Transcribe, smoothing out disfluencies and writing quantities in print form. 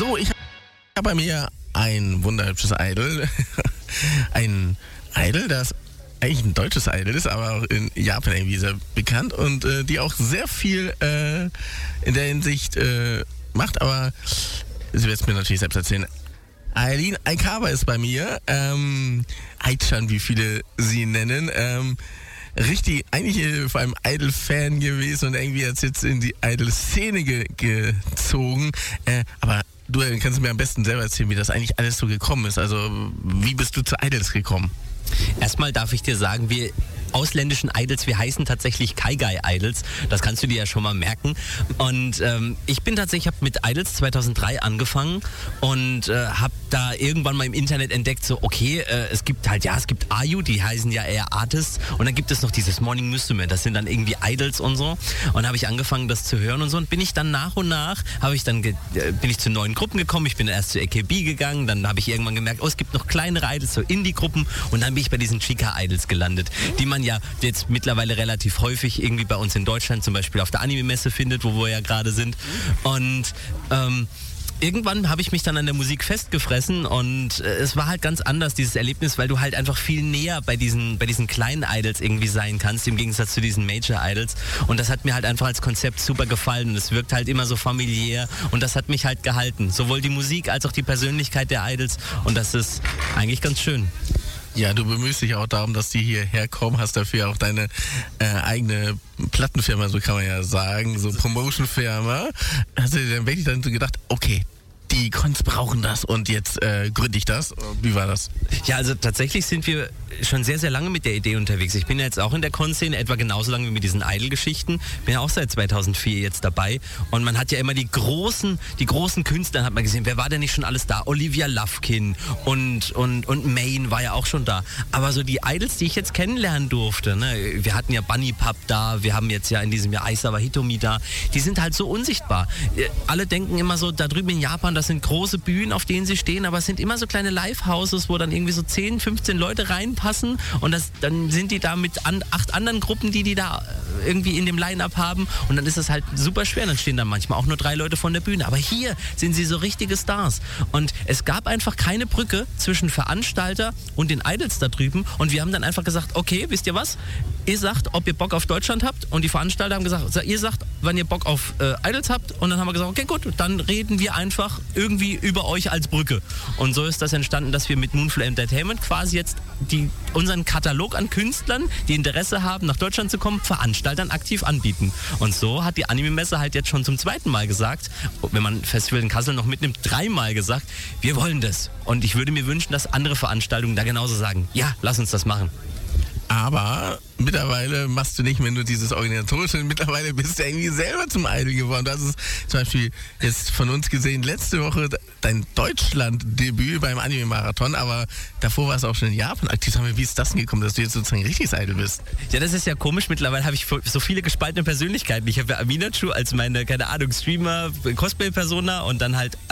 So, ich habe bei mir ein wunderhübsches Idol. Ein Idol, das eigentlich ein deutsches Idol ist, aber auch in Japan irgendwie sehr bekannt und die auch sehr viel in der Hinsicht macht, aber sie wird es mir natürlich selbst erzählen. Eileen Aikawa ist bei mir, Aichan, wie viele sie nennen, richtig, eigentlich vor allem Idol-Fan gewesen und irgendwie jetzt in die Idol-Szene gezogen, aber du kannst mir am besten selber erzählen, wie das eigentlich alles so gekommen ist, also wie bist du zu Idols gekommen? Erstmal darf ich dir sagen, wir ausländischen Idols, wir heißen tatsächlich Kaigai Idols. Das kannst du dir ja schon mal merken. Und ich habe mit Idols 2003 angefangen und habe da irgendwann mal im Internet entdeckt, so okay, es gibt IU, die heißen ja eher Artists und dann gibt es noch dieses Morning Musume, das sind dann irgendwie Idols und so. Und habe ich angefangen, das zu hören und so und bin ich dann nach und nach, bin ich zu neuen Gruppen gekommen. Ich bin erst zu AKB gegangen, dann habe ich irgendwann gemerkt, es gibt noch kleinere Idols, so Indie-Gruppen und dann bin ich bei diesen Chika Idols gelandet, die man ja jetzt mittlerweile relativ häufig irgendwie bei uns in Deutschland zum Beispiel auf der Anime-Messe findet, wo wir ja gerade sind. Und irgendwann habe ich mich dann an der Musik festgefressen und es war halt ganz anders, dieses Erlebnis, weil du halt einfach viel näher bei diesen kleinen Idols irgendwie sein kannst, im Gegensatz zu diesen Major-Idols. Und das hat mir halt einfach als Konzept super gefallen und es wirkt halt immer so familiär und das hat mich halt gehalten. Sowohl die Musik als auch die Persönlichkeit der Idols und das ist eigentlich ganz schön. Ja, du bemühst dich auch darum, dass die hierher kommen, hast dafür auch deine eigene Plattenfirma, so kann man ja sagen, so Promotion-Firma. Hast du dir dann wirklich dann so gedacht, okay, die Cons brauchen das und jetzt gründe ich das? Wie war das? Ja, also tatsächlich sind wir schon sehr, sehr lange mit der Idee unterwegs. Ich bin ja jetzt auch in der Con-Szene etwa genauso lange wie mit diesen Idol-Geschichten. Bin ja auch seit 2004 jetzt dabei und man hat ja immer die großen Künstler, hat man gesehen. Wer war denn nicht schon alles da? Olivia Lufkin und Main war ja auch schon da. Aber so die Idols, die ich jetzt kennenlernen durfte, ne? Wir hatten ja Bunny Pup da, wir haben jetzt ja in diesem Jahr Aisawa Hitomi da, die sind halt so unsichtbar. Alle denken immer so, da drüben in Japan, das sind große Bühnen, auf denen sie stehen, aber es sind immer so kleine Live-Houses, wo dann irgendwie so 10, 15 Leute reinpassen und dann sind die da mit 8 anderen Gruppen, die da irgendwie in dem Line-Up haben und dann ist das halt super schwer, dann stehen da manchmal auch nur 3 Leute von der Bühne, aber hier sind sie so richtige Stars und es gab einfach keine Brücke zwischen Veranstalter und den Idols da drüben und wir haben dann einfach gesagt, okay, wisst ihr was, ihr sagt, ob ihr Bock auf Deutschland habt und die Veranstalter haben gesagt, ihr sagt, wann ihr Bock auf Idols habt und dann haben wir gesagt, okay gut, dann reden wir einfach irgendwie über euch als Brücke und so ist das entstanden, dass wir mit Moonflow Entertainment quasi jetzt unseren Katalog an Künstlern, die Interesse haben, nach Deutschland zu kommen, Veranstaltern aktiv anbieten. Und so hat die Anime-Messe halt jetzt schon zum 2. Mal gesagt, wenn man Festival in Kassel noch mitnimmt, 3 Mal gesagt, wir wollen das. Und ich würde mir wünschen, dass andere Veranstaltungen da genauso sagen, ja, lass uns das machen. Aber mittlerweile machst du nicht mehr nur dieses Organisatorische, mittlerweile bist du irgendwie selber zum Idol geworden. Das ist zum Beispiel jetzt von uns gesehen letzte Woche dein Deutschland-Debüt beim Anime-Marathon, aber davor warst du auch schon in Japan aktiv. Wie ist das denn gekommen, dass du jetzt sozusagen richtiges Idol bist? Ja, das ist ja komisch. Mittlerweile habe ich so viele gespaltene Persönlichkeiten. Ich habe ja Aminachu als meine, keine Ahnung, Streamer, Cosplay-Persona und dann halt